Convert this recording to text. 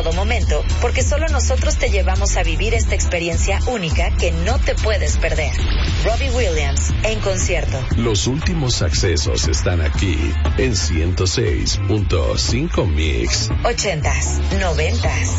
todo momento, porque solo nosotros te llevamos a vivir esta experiencia única que no te puedes perder. Robbie Williams en concierto. Los últimos accesos están aquí en 106.5 Mix. 80s, 90s,